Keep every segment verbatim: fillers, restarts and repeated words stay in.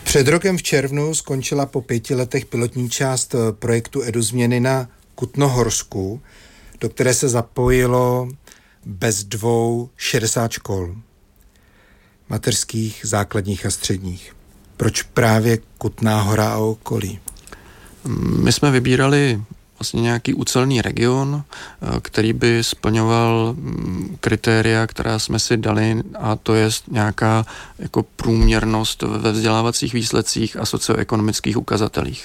Před rokem v červnu skončila po pěti letech pilotní část projektu EduZměny na Kutnohorsku, do které se zapojilo bez dvou šedesát škol. Mateřských, základních a středních. Proč právě Kutná Hora a okolí? My jsme vybírali vlastně nějaký ucelený region, který by splňoval kritéria, která jsme si dali, a to je nějaká jako průměrnost ve vzdělávacích výsledcích a socioekonomických ukazatelích.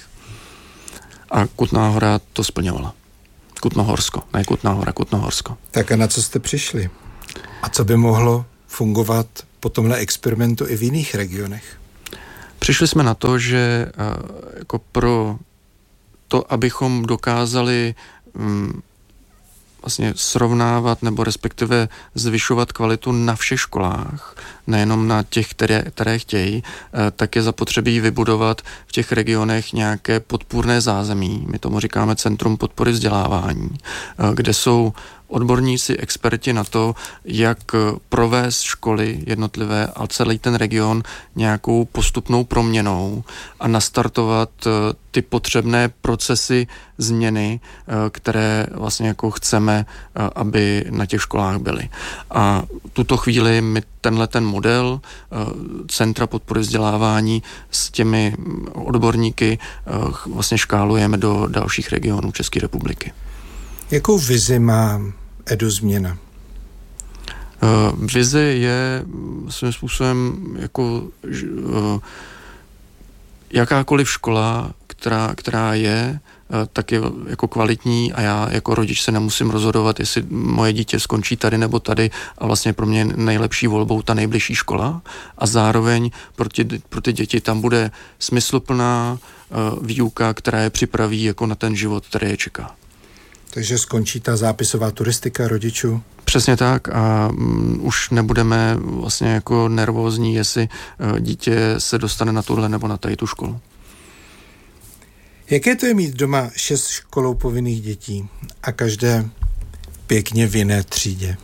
A Kutná Hora to splňovala. Kutnohorsko, ne Kutná Hora, Kutnohorsko. Tak a na co jste přišli? A co by mohlo fungovat po tomhle experimentu i v jiných regionech? Přišli jsme na to, že jako pro to, abychom dokázali um, vlastně srovnávat nebo respektive zvyšovat kvalitu na všech školách, nejenom na těch, které, které chtějí, tak je zapotřebí vybudovat v těch regionech nějaké podpůrné zázemí. My tomu říkáme Centrum podpory vzdělávání, kde jsou odborníci, experti na to, jak provést školy jednotlivé a celý ten region nějakou postupnou proměnou a nastartovat ty potřebné procesy změny, které vlastně jako chceme, aby na těch školách byly. A tuto chvíli my tenhle ten model Centra podpory vzdělávání s těmi odborníky vlastně škálujeme do dalších regionů České republiky. Jakou vizi má EduZměna? Uh, vize je svým způsobem jako uh, jakákoliv škola, která, která je, uh, tak je jako kvalitní a já jako rodič se nemusím rozhodovat, jestli moje dítě skončí tady nebo tady, a vlastně pro mě nejlepší volbou ta nejbližší škola, a zároveň pro ty, pro ty děti tam bude smysluplná uh, výuka, která je připraví jako na ten život, který je čeká. Takže skončí ta zápisová turistika rodičů? Přesně tak, a um, už nebudeme vlastně jako nervózní, jestli uh, dítě se dostane na tuhle nebo na tady tu školu. Jaké to je mít doma šest školou povinných dětí a každé pěkně v jiné třídě?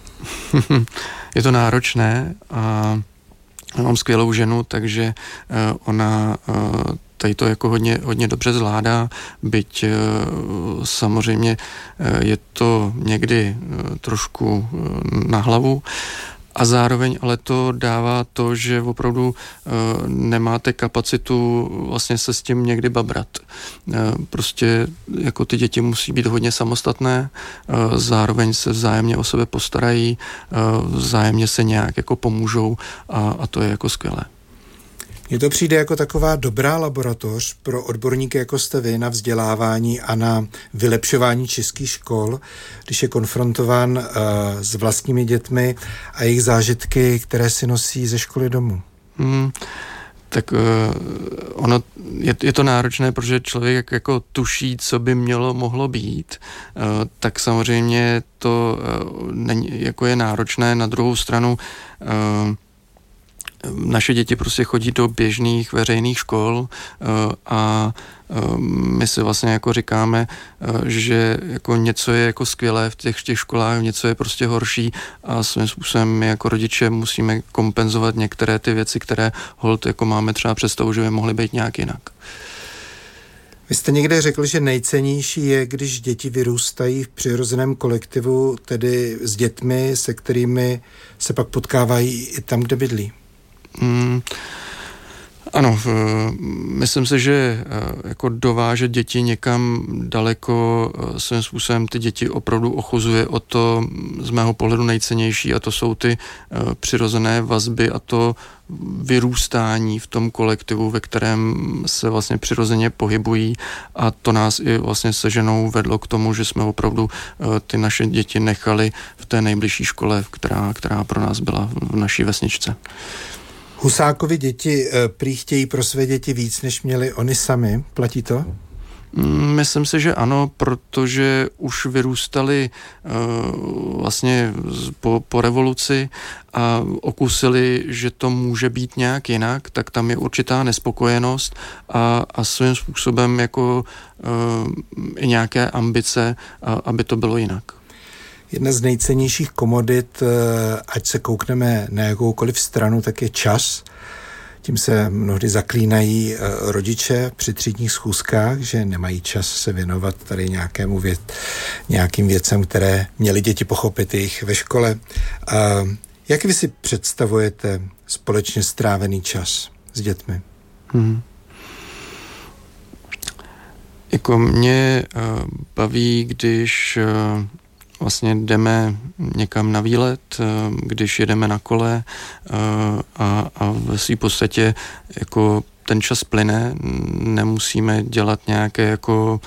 Je to náročné a mám skvělou ženu, takže uh, ona uh, tady to jako hodně, hodně dobře zvládá, byť uh, samozřejmě uh, je to někdy uh, trošku uh, na hlavu, a zároveň ale to dává to, že opravdu uh, nemáte kapacitu vlastně se s tím někdy babrat. Uh, prostě jako ty děti musí být hodně samostatné, uh, zároveň se vzájemně o sebe postarají, uh, vzájemně se nějak jako pomůžou, a, a to je jako skvělé. Mně to přijde jako taková dobrá laboratoř pro odborníky, jako jste vy, na vzdělávání a na vylepšování českých škol, když je konfrontován uh, s vlastními dětmi a jejich zážitky, které si nosí ze školy domů. Hmm. Tak uh, ono je, je to náročné, protože člověk jako tuší, co by mělo, mohlo být, uh, tak samozřejmě to uh, není, jako je náročné. Na druhou stranu uh, naše děti prostě chodí do běžných veřejných škol uh, a uh, my si vlastně jako říkáme, uh, že jako něco je jako skvělé v těch, v těch školách, něco je prostě horší, a svým způsobem my jako rodiče musíme kompenzovat některé ty věci, které holt jako máme třeba představu, že by mohly být nějak jinak. Vy jste někde řekl, že nejcennější je, když děti vyrůstají v přirozeném kolektivu, tedy s dětmi, se kterými se pak potkávají i tam, kde bydlí. Mm, ano, myslím si, že jako dovážet děti někam daleko svým způsobem ty děti opravdu ochuzuje o to z mého pohledu nejcennější, a to jsou ty přirozené vazby a to vyrůstání v tom kolektivu, ve kterém se vlastně přirozeně pohybují, a to nás i vlastně se ženou vedlo k tomu, že jsme opravdu ty naše děti nechali v té nejbližší škole, která, která pro nás byla v naší vesničce. Husákovi děti prý chtějí pro své děti víc, než měli oni sami. Platí to? Myslím si, že ano, protože už vyrůstali uh, vlastně po, po revoluci a okusili, že to může být nějak jinak, tak tam je určitá nespokojenost a, a svým způsobem jako uh, i nějaké ambice, uh, aby to bylo jinak. Jedna z nejcennějších komodit, ať se koukneme na jakoukoliv stranu, tak je čas. Tím Tím se mnohdy zaklínají rodiče při třídních schůzkách, že nemají čas se věnovat tady nějakému věc, nějakým věcem, které měly děti pochopit jich ve škole. A jak vy si představujete společně strávený čas s dětmi? Hmm. Jako mě uh, baví, když uh, vlastně jdeme někam na výlet, uh, když jedeme na kole uh, a, a ve svým podstatě jako ten čas plyne, nemusíme dělat nějaké jako,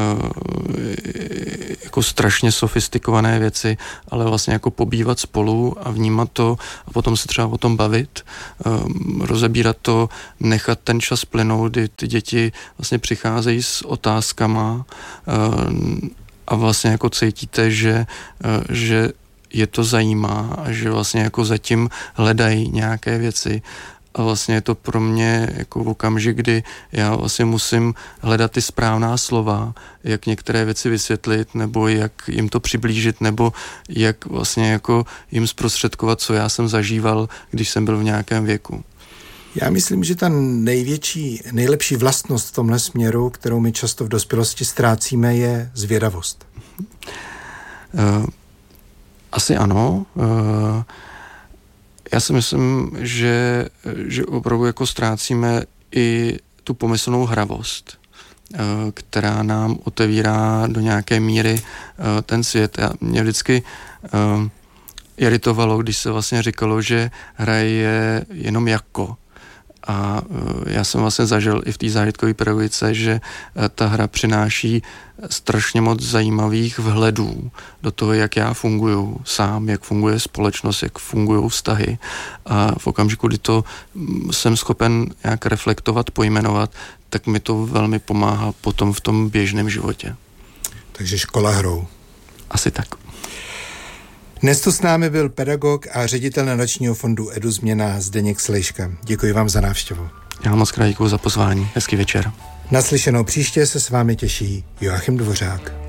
jako strašně sofistikované věci, ale vlastně jako pobývat spolu a vnímat to a potom se třeba o tom bavit, rozebírat to, nechat ten čas plynout, kdy ty děti vlastně přicházejí s otázkama a vlastně jako cítíte, že, že je to zajímá a že vlastně jako zatím hledají nějaké věci. A vlastně je to pro mě jako okamžik, kdy já vlastně musím hledat ty správná slova, jak některé věci vysvětlit, nebo jak jim to přiblížit, nebo jak vlastně jako jim zprostředkovat, co já jsem zažíval, když jsem byl v nějakém věku. Já myslím, že ta největší, nejlepší vlastnost v tomhle směru, kterou my často v dospělosti ztrácíme, je zvědavost. Uh, asi ano. Uh, Já si myslím, že, že opravdu jako ztrácíme i tu pomyslnou hravost, která nám otevírá do nějaké míry ten svět. Já, mě vždycky uh, iritovalo, když se vlastně říkalo, že hra je jenom jako. A já jsem vlastně zažil i v té zážitkové pedagogice, že ta hra přináší strašně moc zajímavých vhledů do toho, jak já funguju sám, jak funguje společnost, jak fungují vztahy. A v okamžiku, kdy to jsem schopen nějak reflektovat, pojmenovat, tak mi to velmi pomáhá potom v tom běžném životě. Takže škola hrou. Asi tak. Dnes tu s námi byl pedagog a ředitel nadačního fondu EduZměna Zdeněk Slejška. Děkuji vám za návštěvu. Já moc krát děkuji za pozvání. Hezký večer. Naslyšenou příště se s vámi těší Joachim Dvořák.